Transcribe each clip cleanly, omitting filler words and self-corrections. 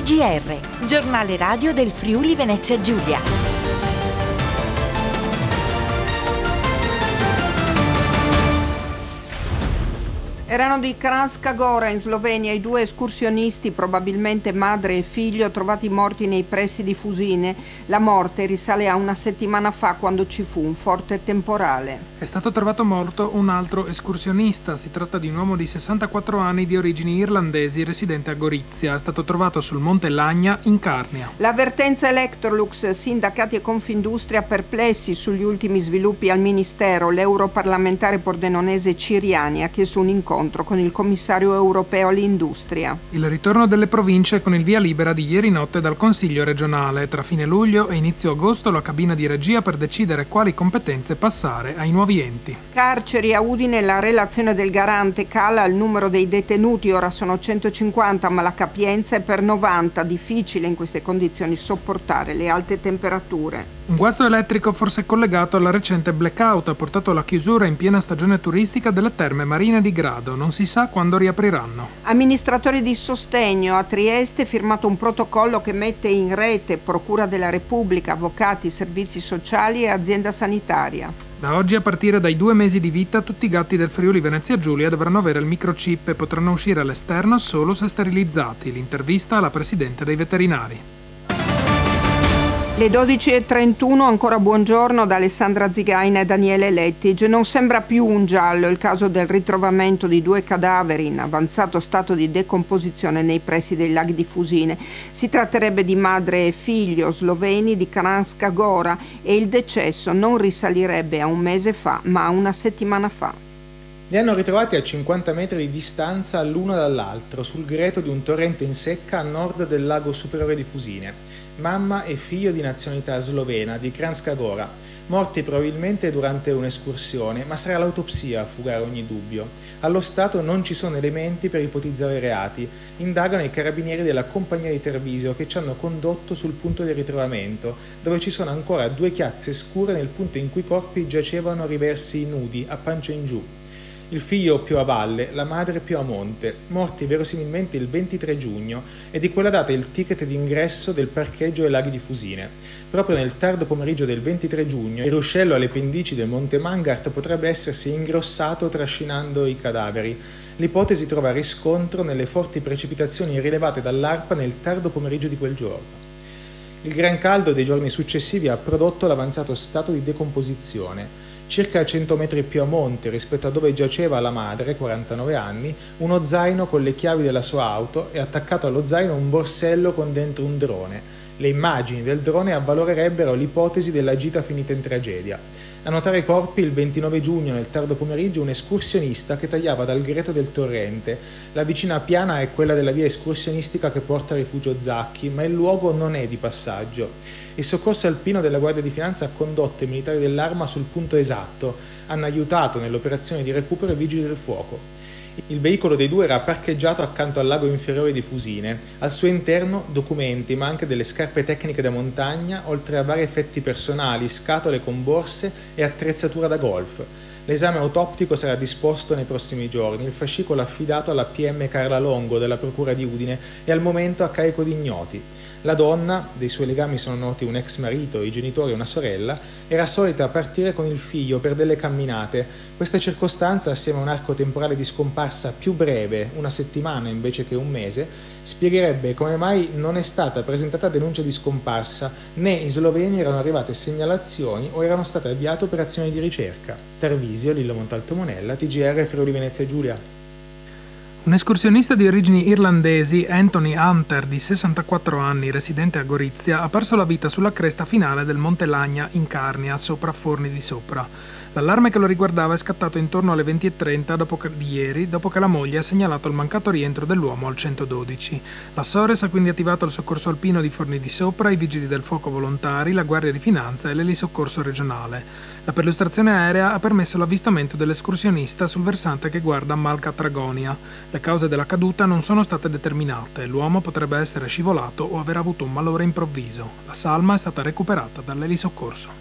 GR, giornale radio del Friuli Venezia Giulia. Erano di Kranjska Gora in Slovenia i due escursionisti, probabilmente madre e figlio, trovati morti nei pressi di Fusine. La morte risale a una settimana fa, quando ci fu un forte temporale. È stato trovato morto un altro escursionista. Si tratta di un uomo di 64 anni di origini irlandesi residente a Gorizia. È stato trovato sul Monte Lagna in Carnia. L'avvertenza Electrolux, sindacati e Confindustria perplessi sugli ultimi sviluppi al Ministero. L'europarlamentare pordenonese Ciriani ha chiesto un incontro con il commissario europeo all'industria. Il ritorno delle province con il via libera di ieri notte dal Consiglio regionale. Tra fine luglio e inizio agosto la cabina di regia per decidere quali competenze passare ai nuovi enti. Carceri a Udine, la relazione del garante: cala il numero dei detenuti, ora sono 150 ma la capienza è per 90, difficile in queste condizioni sopportare le alte temperature. Un guasto elettrico forse collegato alla recente blackout ha portato alla chiusura in piena stagione turistica delle terme marine di Grado. Non si sa quando riapriranno. Amministratori di sostegno: a Trieste firmato un protocollo che mette in rete Procura della Repubblica, avvocati, servizi sociali e azienda sanitaria. Da oggi, a partire dai 2 mesi di vita, tutti i gatti del Friuli Venezia Giulia dovranno avere il microchip e potranno uscire all'esterno solo se sterilizzati. L'intervista alla presidente dei veterinari. Le 12.31, ancora buongiorno da Alessandra Zigaina e Daniele Lettige. Non sembra più un giallo il caso del ritrovamento di 2 cadaveri in avanzato stato di decomposizione nei pressi dei laghi di Fusine. Si tratterebbe di madre e figlio sloveni di Kranjska Gora e il decesso non risalirebbe a un mese fa, ma a una settimana fa. Li hanno ritrovati a 50 metri di distanza l'uno dall'altro, sul greto di un torrente in secca a nord del lago superiore di Fusine. Mamma e figlio di nazionalità slovena, di Kranjska Gora, morti probabilmente durante un'escursione, ma sarà l'autopsia a fugare ogni dubbio. Allo stato non ci sono elementi per ipotizzare reati. Indagano i carabinieri della compagnia di Treviso che ci hanno condotto sul punto di ritrovamento, dove ci sono ancora 2 chiazze scure nel punto in cui i corpi giacevano riversi nudi, a pancia in giù. Il figlio più a valle, la madre più a monte, morti verosimilmente il 23 giugno e di quella data il ticket d'ingresso del parcheggio ai laghi di Fusine. Proprio nel tardo pomeriggio del 23 giugno il ruscello alle pendici del Monte Mangart potrebbe essersi ingrossato trascinando i cadaveri. L'ipotesi trova riscontro nelle forti precipitazioni rilevate dall'ARPA nel tardo pomeriggio di quel giorno. Il gran caldo dei giorni successivi ha prodotto l'avanzato stato di decomposizione. Circa 100 metri più a monte rispetto a dove giaceva la madre, 49 anni, uno zaino con le chiavi della sua auto e attaccato allo zaino un borsello con dentro un drone. Le immagini del drone avvalorerebbero l'ipotesi della gita finita in tragedia. A notare i corpi il 29 giugno nel tardo pomeriggio un escursionista che tagliava dal greto del torrente. La vicina piana è quella della via escursionistica che porta a Rifugio Zacchi, ma il luogo non è di passaggio. Il soccorso alpino della Guardia di Finanza ha condotto i militari dell'Arma sul punto esatto, hanno aiutato nell'operazione di recupero i vigili del fuoco. Il veicolo dei 2 era parcheggiato accanto al lago inferiore di Fusine. Al suo interno documenti, ma anche delle scarpe tecniche da montagna, oltre a vari effetti personali, scatole con borse e attrezzatura da golf. L'esame autoptico sarà disposto nei prossimi giorni. Il fascicolo affidato alla PM Carla Longo della Procura di Udine è al momento a carico di ignoti. La donna, dei suoi legami sono noti un ex marito, i genitori e una sorella, era solita partire con il figlio per delle camminate. Questa circostanza, assieme a un arco temporale di scomparsa più breve, una settimana invece che un mese, spiegherebbe come mai non è stata presentata denuncia di scomparsa, né in Slovenia erano arrivate segnalazioni o erano state avviate operazioni di ricerca. Tarvisio, Lillo Montalto Monella, TGR Friuli Venezia Giulia. Un escursionista di origini irlandesi, Anthony Hunter, di 64 anni, residente a Gorizia, ha perso la vita sulla cresta finale del Monte Lagna in Carnia, sopra Forni di Sopra. L'allarme che lo riguardava è scattato intorno alle 20.30 di ieri, dopo che la moglie ha segnalato il mancato rientro dell'uomo al 112. La Sores ha quindi attivato il soccorso alpino di Forni di Sopra, i vigili del fuoco volontari, la Guardia di Finanza e l'elisoccorso regionale. La perlustrazione aerea ha permesso l'avvistamento dell'escursionista sul versante che guarda Malca Tragonia. Le cause della caduta non sono state determinate. L'uomo potrebbe essere scivolato o aver avuto un malore improvviso. La salma è stata recuperata dall'elisoccorso.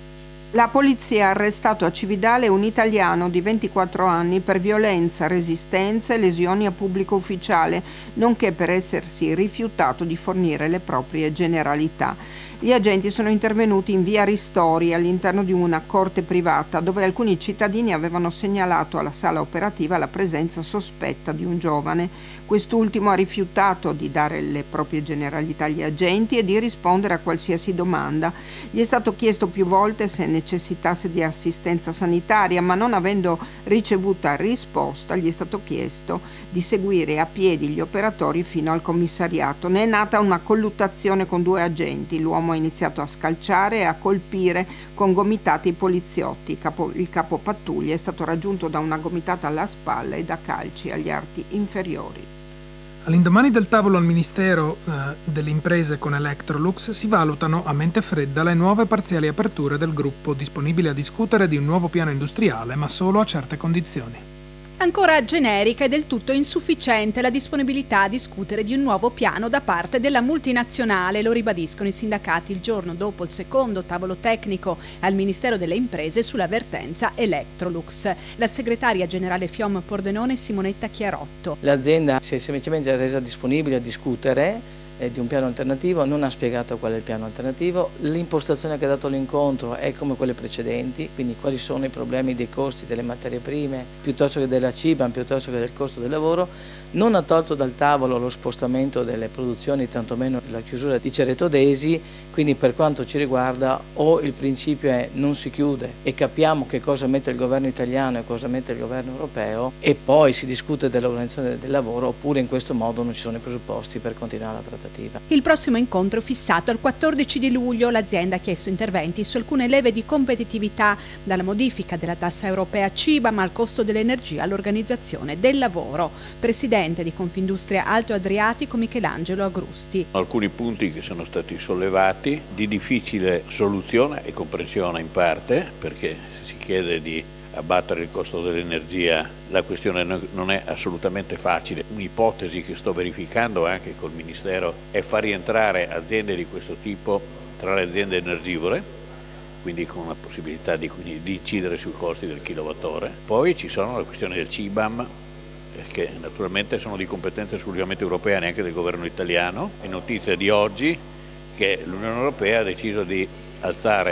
La polizia ha arrestato a Cividale un italiano di 24 anni per violenza, resistenza e lesioni a pubblico ufficiale, nonché per essersi rifiutato di fornire le proprie generalità. Gli agenti sono intervenuti in via Ristori all'interno di una corte privata dove alcuni cittadini avevano segnalato alla sala operativa la presenza sospetta di un giovane. Quest'ultimo ha rifiutato di dare le proprie generalità agli agenti e di rispondere a qualsiasi domanda. Gli è stato chiesto più volte se necessitasse di assistenza sanitaria, ma non avendo ricevuta risposta gli è stato chiesto di seguire a piedi gli operatori fino al commissariato. Ne è nata una colluttazione con due agenti. L'uomo ha iniziato a scalciare e a colpire con gomitate i poliziotti. Il capo pattuglia è stato raggiunto da una gomitata alla spalla e da calci agli arti inferiori. All'indomani del tavolo al Ministero delle Imprese con Electrolux si valutano a mente fredda le nuove parziali aperture del gruppo, disponibili a discutere di un nuovo piano industriale, ma solo a certe condizioni. Ancora generica e del tutto insufficiente la disponibilità a discutere di un nuovo piano da parte della multinazionale, lo ribadiscono i sindacati il giorno dopo il secondo tavolo tecnico al Ministero delle Imprese sulla vertenza Electrolux. La segretaria generale FIOM Pordenone Simonetta Chiarotto. L'azienda si è semplicemente resa disponibile a discutere di un piano alternativo, non ha spiegato qual è il piano alternativo, l'impostazione che ha dato l'incontro è come quelle precedenti, quindi quali sono i problemi dei costi delle materie prime piuttosto che della CIBAM, piuttosto che del costo del lavoro, non ha tolto dal tavolo lo spostamento delle produzioni, tantomeno la chiusura di Cerreto d'Esi, quindi per quanto ci riguarda o il principio è non si chiude e capiamo che cosa mette il governo italiano e cosa mette il governo europeo e poi si discute dell'organizzazione del lavoro, oppure in questo modo non ci sono i presupposti per continuare la trattativa. Il prossimo incontro è fissato al 14 di luglio. L'azienda ha chiesto interventi su alcune leve di competitività, dalla modifica della tassa europea CIBAM al costo dell'energia all'organizzazione del lavoro. Presidente di Confindustria Alto Adriatico Michelangelo Agrusti. Alcuni punti che sono stati sollevati di difficile soluzione e comprensione in parte, perché si chiede di abbattere il costo dell'energia, la questione non è assolutamente facile. Un'ipotesi che sto verificando anche col Ministero è far rientrare aziende di questo tipo tra le aziende energivore, quindi con la possibilità di incidere sui costi del kilowattora. Poi ci sono le questioni del CIBAM, che naturalmente sono di competenza esclusivamente europea, neanche del governo italiano. È notizia di oggi che l'Unione Europea ha deciso di alzare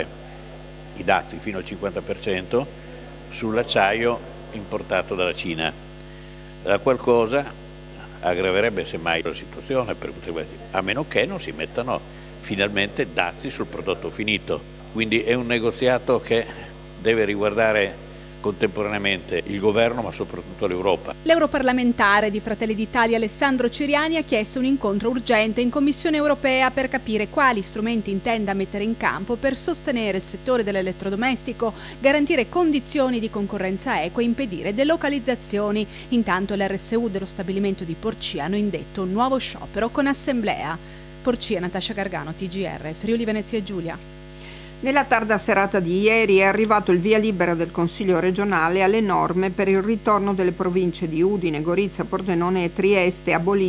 i dazi fino al 50% sull'acciaio importato dalla Cina, la qual cosa aggraverebbe semmai la situazione, a meno che non si mettano finalmente dazi sul prodotto finito. Quindi è un negoziato che deve riguardare contemporaneamente il governo ma soprattutto l'Europa. L'europarlamentare di Fratelli d'Italia Alessandro Ciriani ha chiesto un incontro urgente in Commissione europea per capire quali strumenti intenda mettere in campo per sostenere il settore dell'elettrodomestico, garantire condizioni di concorrenza eque e impedire delocalizzazioni. Intanto l'RSU dello stabilimento di Porcia hanno indetto un nuovo sciopero con assemblea. Porcia, Natascia Gargano, TGR, Friuli Venezia Giulia. Nella tarda serata di ieri è arrivato il via libera del Consiglio regionale alle norme per il ritorno delle province di Udine, Gorizia, Pordenone e Trieste abolite